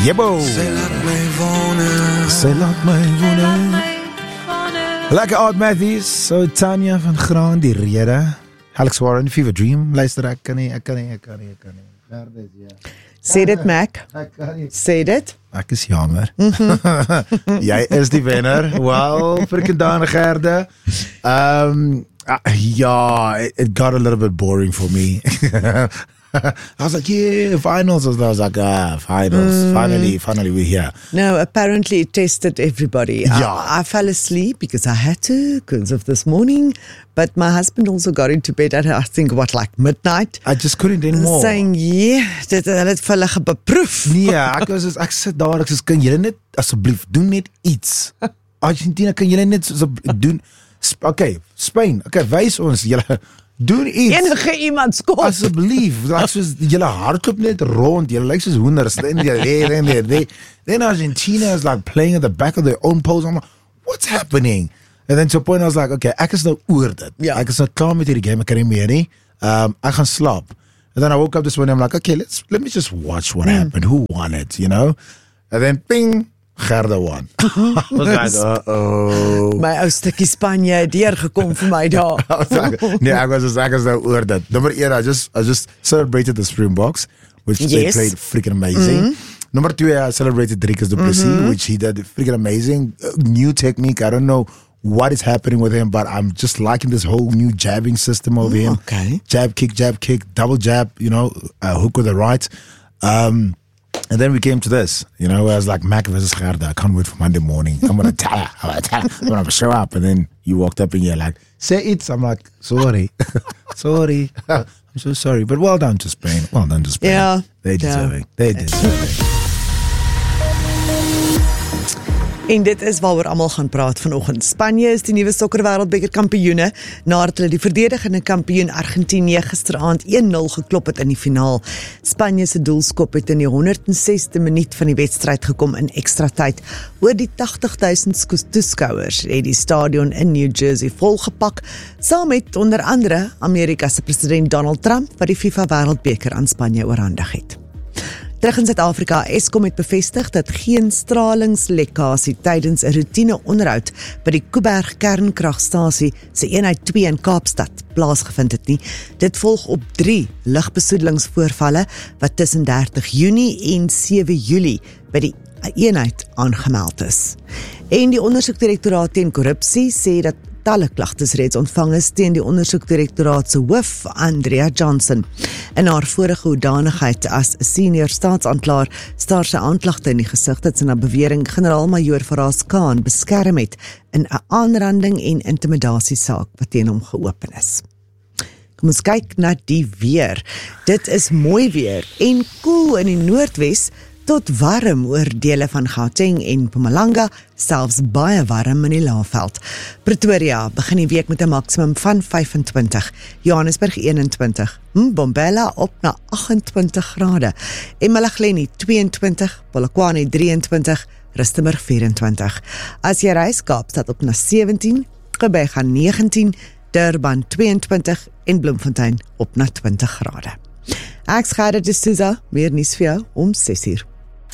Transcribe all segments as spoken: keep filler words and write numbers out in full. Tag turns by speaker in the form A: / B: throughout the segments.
A: Jebo. Sy laat my wonen. Lekker Art Matthews, so Tanya van Graan, die rede. Alex Warren, Fever Dream, luister, ek kan nie, ek kan nie, ek kan nie, ek kan nie. Daar is, ja.
B: Sê dit, Mac.
A: Ek kan nie.
B: Sê dit.
A: Ek is jammer. Jy is die wenner. Wel, freaking Daan Gerde. Um, uh, ja, it, it got a little bit boring for me. I was like, yeah, finals. I was like, ah, finals. Mm. Finally, finally we're here.
B: No, apparently it tested everybody.
A: Yeah.
B: I, I fell asleep because I had to, because of this morning. But my husband also got into bed at, I think, what, like midnight?
A: I just couldn't anymore.
B: Saying, yeah, dit hulle het vir hulle beproef.
A: Nee, ek was ek sit daar, ek sê, kan julle net, asseblief, doen net iets. Argentina, kan julle net, doen, okay, Spain, okay, wys ons, julle, doen iets.
B: Enige iemand skop.
A: Asseblief, like soos julle hardloop net rond, julle lyk soos hoenders. Then then then then Argentina is like playing at the back of their own post. I'm like, what's happening? And then to a point I was like, okay, ek is nou oor dit.
B: Ja.
A: Ek is nou klaar met hierdie game, ek kan nie meer nie. Um, ek gaan slaap. And then I woke up this morning, I'm like, okay, let's let me just watch what mm. happened. Who won it, you know? And then ping, Gerda won. I was like, uh-oh.
B: My ou stukkie Spanje het deurgekom vir my daar.
A: Nee, ek was just, ek was nou oor dit. Number eight, I just, I just celebrated the Springboks, which yes. they played freaking amazing. Mm-hmm. Number two, I celebrated Driekus du Plessis, mm-hmm. which he did freaking amazing. Uh, new technique, I don't know what is happening with him, but I'm just liking this whole new jabbing system over him.
B: Okay.
A: Jab, kick, jab, kick, double jab, you know, uh, hook with the right. Um, and then we came to this, you know, where I was like, Mac versus Gerda, I can't wait for Monday morning. I'm going to tell her, I'm going to tell her, I'm going to show up. And then you walked up and you're like, say it. I'm like, sorry, sorry. I'm so sorry. But well done to Spain. Well done to Spain.
B: Yeah.
A: They deserve
B: yeah.
A: it. They deserve it.
B: En dit is waaroor almal gaan praat vanoggend. Spanje is die nuwe sokkerwêreldbeker kampioene nadat hulle die verdedigende kampioen Argentinië gisteraand one nil geklop het in die finaal. Spanje se doelskop het in die honderd en sesde minuut van die wedstryd gekom in ekstra tyd. Oor die tagtig duisend toeskouers het die stadion in New Jersey volgepak, saam met onder andere Amerika se president Donald Trump wat die FIFA wêreldbeker aan Spanje oorhandig het. Terug in Suid-Afrika, Eskom het bevestig dat geen stralingslekkasie tydens 'n roetine onderhoud by die Kuiberg kernkragstasie se eenheid twee in Kaapstad plaasgevind het nie. Dit volg op drie lugbesoedelingsvoorvalle wat tussen dertig Junie en sewe Julie by die eenheid aangemeld is. En die ondersoekdirektoraat teen korrupsie sê dat talle klagtes reeds ontvang is teen die ondersoekdirektoraat se hoof, Andrea Johnson. In haar vorige hoedanigheid as senior staatsaanklaer staar sy aanklagte in die gesig dat sy na bewering generaal-majoor Faraz Khan beskerm het in 'n aanranding en intimidatiesaak wat teen hom geopen is. Kom ons kyk na die weer. Dit is mooi weer en koel in die noordwes tot warm oor dele van Gauteng en Mpumalanga, selfs baie warm in die Laagveld. Pretoria begin die week met 'n maksimum van vyfentwintig, Johannesburg eenentwintig, Mbombela op na agt-en-twintig grade, eMalahleni tweeëntwintig, Polokwane drieëntwintig, Rustenburg vyf-en-twintig. As jy reis, Kaapstad op na sewentien, Gqeberha negentien, Durban tweeëntwintig en Bloemfontein op na twintig grade. Ek's Gerda de Souza, meer nuus vir jou om ses uur.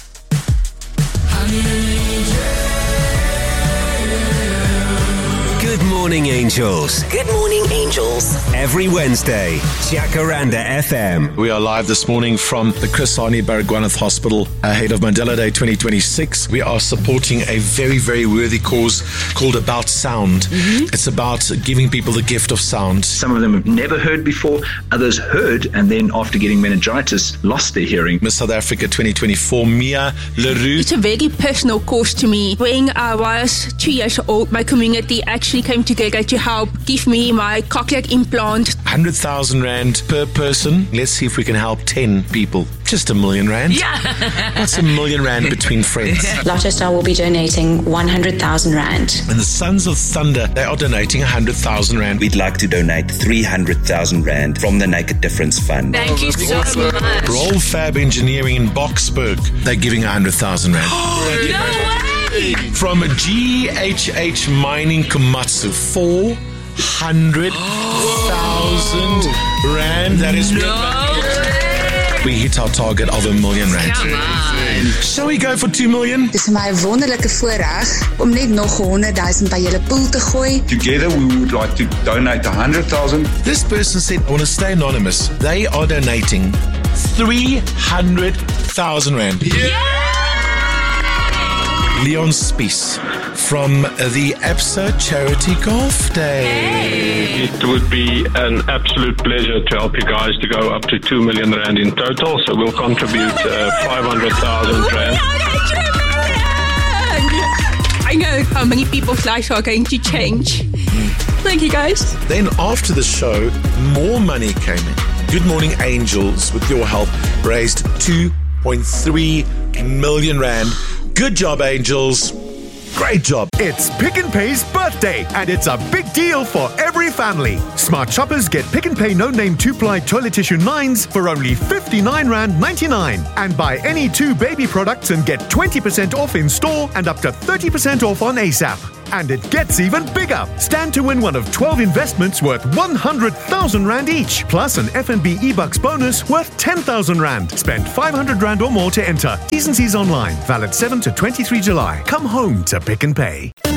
C: Good morning, Angels.
D: Good morning, Angels.
C: Every Wednesday, Jacaranda F M.
E: We are live this morning from the Chris Hani Baragwanath Hospital ahead of Mandela Day twenty twenty-six. We are supporting a very, very worthy cause called About Sound. Mm-hmm. It's about giving people the gift of sound.
F: Some of them have never heard before, others heard, and then after getting meningitis, lost their hearing.
E: Miss South Africa twenty twenty-four, Mia Leroux.
G: It's a very personal cause to me. When I was two years old, my community actually came together to help give me my cochlear implant.
E: one hundred thousand rand per person. Let's see if we can help ten people. Just a million rand.
D: Yeah.
E: That's a million rand between friends.
H: Lotto Star will be donating one hundred thousand rand.
E: And the Sons of Thunder, they are donating one hundred thousand rand.
I: We'd like to donate three hundred thousand rand from the Naked Difference Fund.
D: Thank you so much.
E: Roll Fab Engineering in Boksburg, they're giving one hundred thousand rand.
D: No way!
E: From G H H Mining Komatsu, four hundred thousand rand. That is
D: no way!
E: we hit our target of a million rand.
D: Come on.
E: Shall we go for two million?
J: Dis vir my 'n wonderlike voorreg om net nog honderd duisend by julle pool te gooi.
K: Together we would like to donate one hundred thousand.
E: This person said, I want to stay anonymous. They are donating three hundred thousand rand.
D: Yeah!
E: Leon Spies from the ABSA Charity Golf Day.
D: Hey.
L: It would be an absolute pleasure to help you guys to go up to two million rand in total. So we'll contribute uh, five hundred thousand rand.
G: I know how many people's lives are going to change. Thank you, guys.
E: Then after the show, more money came in. Good Morning Angels, with your help, raised two point three million rand. Good job, Angels. Great job.
M: It's Pick n Pay's birthday, and it's a big deal for every family. Smart shoppers get Pick n Pay no-name two-ply toilet tissue nines for only fifty-nine rand ninety-nine. And buy any two baby products and get twenty percent off in store and up to thirty percent off on ASAP. And it gets even bigger. Stand to win one of twelve investments worth one hundred thousand rand each, plus an F and B eBucks bonus worth ten thousand rand. Spend five hundred rand or more to enter. T's and C's online. Valid seven to twenty-three July. Come home to Pick n Pay.